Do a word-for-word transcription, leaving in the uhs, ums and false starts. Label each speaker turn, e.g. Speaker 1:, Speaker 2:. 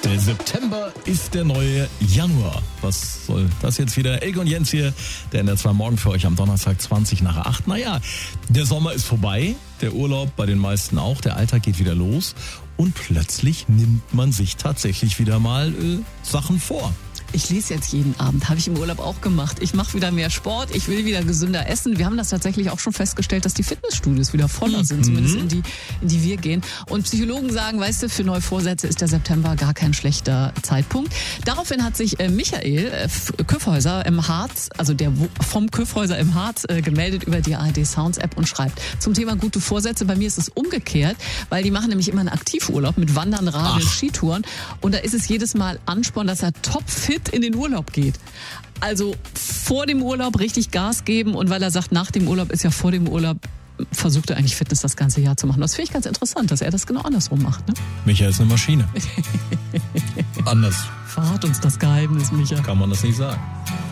Speaker 1: Der September ist der neue Januar. Was soll das jetzt wieder? Elke und Jens hier, der N D R zwei Morgen für euch am Donnerstag zwanzig nach acht. Naja, der Sommer ist vorbei, der Urlaub bei den meisten auch, der Alltag geht wieder los und plötzlich nimmt man sich tatsächlich wieder mal äh, Sachen vor.
Speaker 2: Ich lese jetzt jeden Abend, habe ich im Urlaub auch gemacht. Ich mache wieder mehr Sport, ich will wieder gesünder essen. Wir haben das tatsächlich auch schon festgestellt, dass die Fitnessstudios wieder voller sind, mhm. zumindest in die, in die wir gehen. Und Psychologen sagen, weißt du, für neue Vorsätze ist der September gar kein schlechter Zeitpunkt. Daraufhin hat sich äh, Michael äh, Küffhäuser im Harz, also der vom Küffhäuser im Harz, äh, gemeldet über die A R D Sounds App und schreibt zum Thema gute Vorsätze. Bei mir ist es umgekehrt, weil die machen nämlich immer einen Aktivurlaub mit Wandern, Radeln, Skitouren. Und da ist es jedes Mal Ansporn, dass er topfit in den Urlaub geht. Also vor dem Urlaub richtig Gas geben und weil er sagt, nach dem Urlaub ist ja vor dem Urlaub, versucht er eigentlich Fitness das ganze Jahr zu machen. Das finde ich ganz interessant, dass er das genau andersrum macht. Ne?
Speaker 1: Micha ist eine Maschine. Anders.
Speaker 2: Verrat uns das Geheimnis, Micha.
Speaker 1: Kann man das nicht sagen.